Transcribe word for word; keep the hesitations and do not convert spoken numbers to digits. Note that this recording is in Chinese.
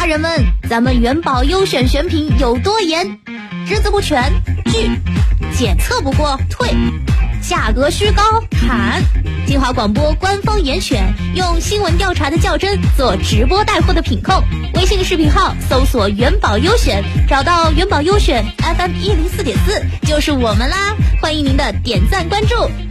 人们，咱们元宝优选选品有多严？只字不全，拒；检测不过，退；价格虚高，砍。金华广播官方严选，用新闻调查的较真做直播带货的品控。微信视频号搜索元宝优选，找到元宝优选 F M 一零四点四就是我们啦！欢迎您的点赞关注。